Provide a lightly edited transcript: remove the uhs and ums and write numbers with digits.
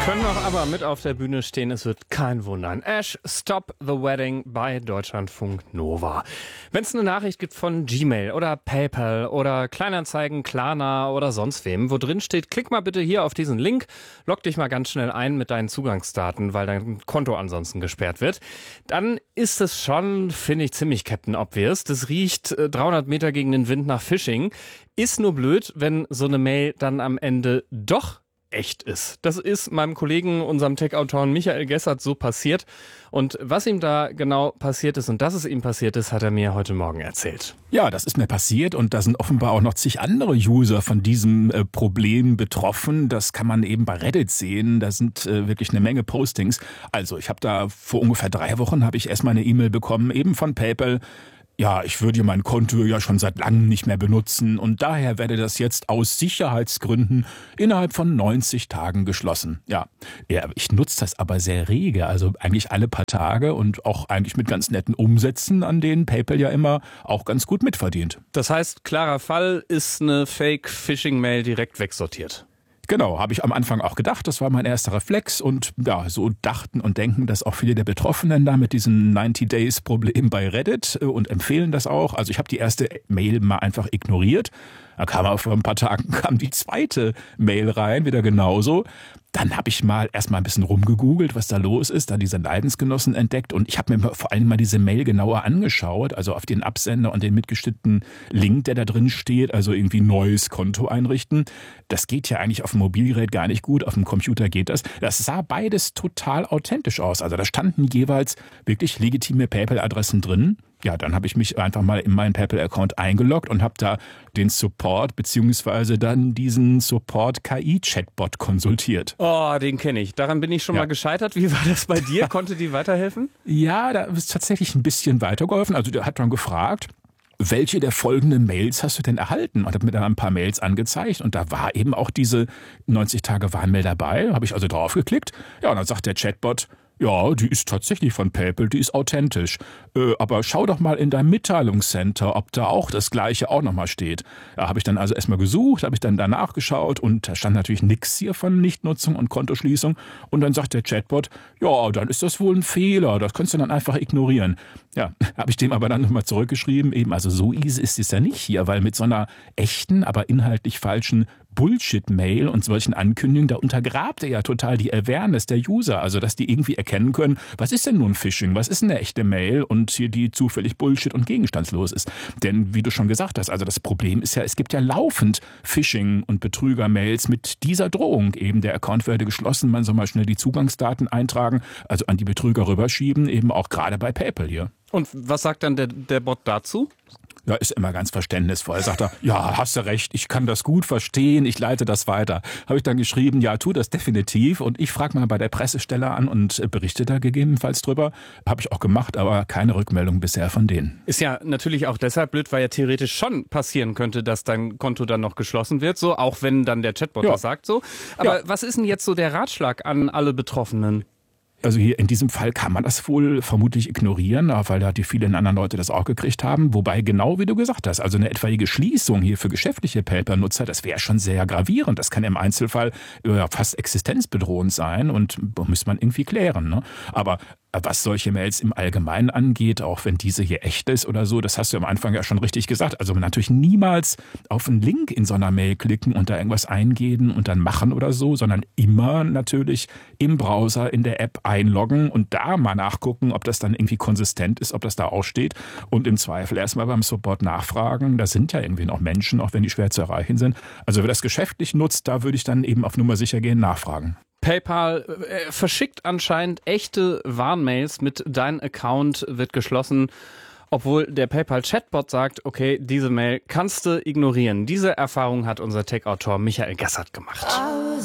Können noch aber mit auf der Bühne stehen, es wird kein wundern. Ash, Stop the Wedding bei Deutschlandfunk Nova. Wenn es eine Nachricht gibt von Gmail oder PayPal oder Kleinanzeigen, Klarna oder sonst wem, wo drin steht, klick mal bitte hier auf diesen Link, log dich mal ganz schnell ein mit deinen Zugangsdaten, weil dein Konto ansonsten gesperrt wird, dann ist es schon, finde ich, ziemlich Captain Obvious. Das riecht 300 Meter gegen den Wind nach Phishing. Ist nur blöd, wenn so eine Mail dann am Ende doch echt ist. Das ist meinem Kollegen, unserem Tech-Autoren Michael Gessert, so passiert. Und was ihm da genau passiert ist und dass es ihm passiert ist, hat er mir heute Morgen erzählt. Ja, das ist mir passiert und da sind offenbar auch noch zig andere User von diesem Problem betroffen. Das kann man eben bei Reddit sehen. Da sind wirklich eine Menge Postings. Also ich habe da vor ungefähr 3 Wochen habe ich erstmal eine E-Mail bekommen, eben von PayPal. Ja, ich würde mein Konto ja schon seit langem nicht mehr benutzen und daher werde das jetzt aus Sicherheitsgründen innerhalb von 90 Tagen geschlossen. Ja, ich nutze das aber sehr rege, also eigentlich alle paar Tage und auch eigentlich mit ganz netten Umsätzen, an denen PayPal ja immer auch ganz gut mitverdient. Das heißt, klarer Fall, ist eine Fake-Phishing-Mail direkt wegsortiert. Genau, habe ich am Anfang auch gedacht, das war mein erster Reflex und ja, so dachten und denken das auch viele der Betroffenen da mit diesem 90-Days-Problem bei Reddit und empfehlen das auch. Also ich habe die erste Mail mal einfach ignoriert. Da kam aber vor ein paar Tagen die zweite Mail rein, wieder genauso. Dann habe ich erstmal ein bisschen rumgegoogelt, was da los ist, da diese Leidensgenossen entdeckt und ich habe mir vor allem mal diese Mail genauer angeschaut, also auf den Absender und den mitgestippten Link, der da drin steht, also irgendwie neues Konto einrichten. Das geht ja eigentlich auf dem Mobilgerät gar nicht gut, auf dem Computer geht das. Das sah beides total authentisch aus, also da standen jeweils wirklich legitime PayPal-Adressen drin. Ja, dann habe ich mich einfach mal in meinen PayPal-Account eingeloggt und habe da den Support beziehungsweise dann diesen Support-KI-Chatbot konsultiert. Oh, den kenne ich. Daran bin ich schon mal gescheitert. Wie war das bei dir? Konnte die weiterhelfen? Ja, da ist tatsächlich ein bisschen weitergeholfen. Also der hat dann gefragt, welche der folgenden Mails hast du denn erhalten? Und hat mir dann ein paar Mails angezeigt und da war eben auch diese 90-Tage-Warnmail dabei. Habe ich also drauf geklickt. Ja, und dann sagt der Chatbot, ja, die ist tatsächlich von PayPal, die ist authentisch. Aber schau doch mal in dein Mitteilungscenter, ob da auch das Gleiche auch nochmal steht. Da habe ich dann also erstmal gesucht, habe ich dann danach geschaut und da stand natürlich nichts hier von Nichtnutzung und Kontoschließung. Und dann sagt der Chatbot, ja, dann ist das wohl ein Fehler, das kannst du dann einfach ignorieren. Ja, habe ich dem aber dann nochmal zurückgeschrieben, eben, also so easy ist es ja nicht hier, weil mit so einer echten, aber inhaltlich falschen Bullshit-Mail und solchen Ankündigungen, da untergrabt er ja total die Awareness der User, also dass die irgendwie erkennen können, was ist denn nun Phishing, was ist eine echte Mail und hier die zufällig Bullshit und gegenstandslos ist. Denn wie du schon gesagt hast, also das Problem ist ja, es gibt ja laufend Phishing- und Betrüger-Mails mit dieser Drohung eben, der Account werde geschlossen, man soll mal schnell die Zugangsdaten eintragen, also an die Betrüger rüberschieben, eben auch gerade bei PayPal hier. Und was sagt dann der Bot dazu? Ja, ist immer ganz verständnisvoll. Sagt er, ja, hast du recht, ich kann das gut verstehen, ich leite das weiter. Habe ich dann geschrieben, ja, tu das definitiv und ich frage mal bei der Pressestelle an und berichte da gegebenenfalls drüber. Habe ich auch gemacht, aber keine Rückmeldung bisher von denen. Ist ja natürlich auch deshalb blöd, weil ja theoretisch schon passieren könnte, dass dein Konto dann noch geschlossen wird, so, auch wenn dann der Chatbot das sagt, so. Aber was ist denn jetzt so der Ratschlag an alle Betroffenen? Also hier in diesem Fall kann man das wohl vermutlich ignorieren, weil da die vielen anderen Leute das auch gekriegt haben. Wobei genau wie du gesagt hast, also eine etwaige Schließung hier für geschäftliche PayPal-Nutzer, das wäre schon sehr gravierend. Das kann im Einzelfall fast existenzbedrohend sein und muss man irgendwie klären. Ne? Aber was solche Mails im Allgemeinen angeht, auch wenn diese hier echt ist oder so, das hast du am Anfang ja schon richtig gesagt. Also natürlich niemals auf einen Link in so einer Mail klicken und da irgendwas eingeben und dann machen oder so, sondern immer natürlich im Browser, in der App einloggen und da mal nachgucken, ob das dann irgendwie konsistent ist, ob das da auch steht und im Zweifel erstmal beim Support nachfragen. Da sind ja irgendwie noch Menschen, auch wenn die schwer zu erreichen sind. Also wer das geschäftlich nutzt, da würde ich dann eben auf Nummer sicher gehen, nachfragen. PayPal verschickt anscheinend echte Warnmails mit dein Account wird geschlossen, obwohl der PayPal-Chatbot sagt, okay, diese Mail kannst du ignorieren. Diese Erfahrung hat unser Tech-Autor Michael Gessert gemacht.